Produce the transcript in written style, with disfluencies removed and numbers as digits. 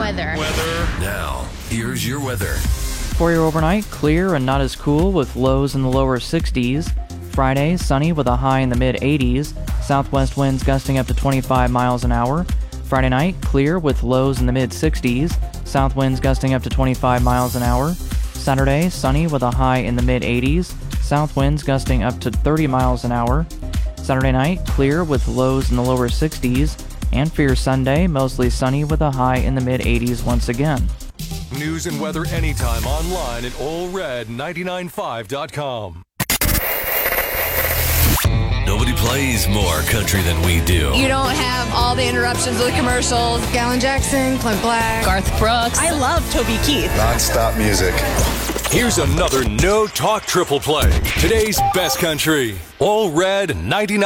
Weather. Now, here's your weather. For your overnight, clear and not as cool with lows in the lower 60s. Friday, sunny with a high in the mid-80s. Southwest winds gusting up to 25 miles an hour. Friday night, clear with lows in the mid-60s. South winds gusting up to 25 miles an hour. Saturday, sunny with a high in the mid-80s. South winds gusting up to 30 miles an hour. Saturday night, clear with lows in the lower 60s. And for your Sunday, mostly sunny with a high in the mid-80s once again. News and weather anytime online at allred995.com. Nobody plays more country than we do. You don't have all the interruptions of the commercials. Alan Jackson, Clint Black, Garth Brooks. I love Toby Keith. Non-stop music. Here's another no-talk triple play. Today's best country. All Red 99.